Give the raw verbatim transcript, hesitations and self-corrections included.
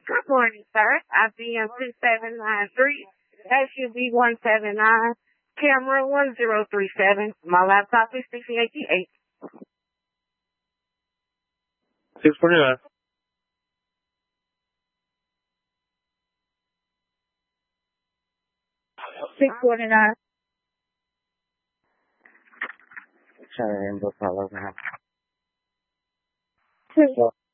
Good morning, sir. I B M two seven nine three, S U B one seven nine, camera one zero three seven. My laptop is sixty eighty-eight. six forty-nine. six forty-nine. Trying to inbox all over. Six